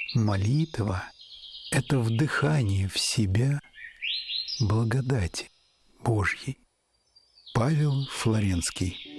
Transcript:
Молитва – это вдыхание в себя благодати Божьей. Павел Флоренский.